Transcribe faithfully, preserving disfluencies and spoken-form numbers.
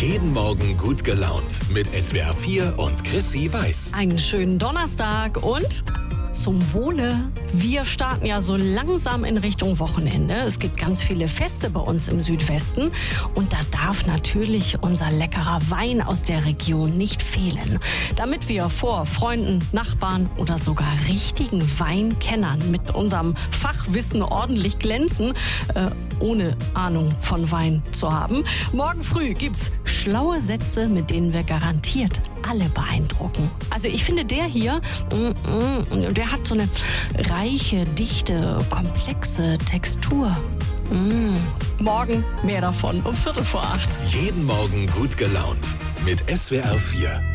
Jeden Morgen gut gelaunt mit S W R vier und Chrissy Weiß. Einen schönen Donnerstag und zum Wohle. Wir starten ja so langsam in Richtung Wochenende. Es gibt ganz viele Feste bei uns im Südwesten und da darf natürlich unser leckerer Wein aus der Region nicht fehlen. Damit wir vor Freunden, Nachbarn oder sogar richtigen Weinkennern mit unserem Fachwissen ordentlich glänzen, äh, ohne Ahnung von Wein zu haben. Morgen früh gibt's schlaue Sätze, mit denen wir garantiert alle beeindrucken. Also ich finde, der hier, mm, mm, der hat so eine reiche, dichte, komplexe Textur. Mm. Morgen mehr davon um Viertel vor acht. Jeden Morgen gut gelaunt mit S W R vier.